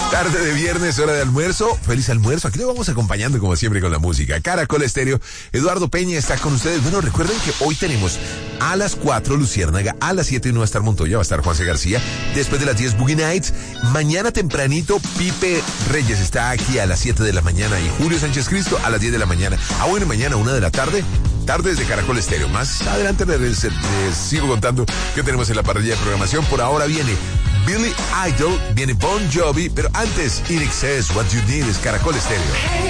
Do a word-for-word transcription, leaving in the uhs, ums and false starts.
Tarde de viernes, hora de almuerzo. Feliz almuerzo. Aquí le vamos acompañando como siempre con la música. Caracol Estéreo. Eduardo Peña está con ustedes. Bueno, recuerden que hoy tenemos a las cuatro Luciérnaga, a las siete no va a estar Montoya, va a estar Juanse García. Después de las diez Boogie Nights. Mañana tempranito Pipe Reyes está aquí a las siete de la mañana y Julio Sánchez Cristo a las diez de la mañana. Ah, bueno, mañana una de la tarde. Tardes de Caracol Estéreo. Más adelante les, les, les sigo contando qué tenemos en la parrilla de programación. Por ahora viene Billy Idol, viene Bon Jovi, pero antes In Excess, What You Need es Caracol Estéreo.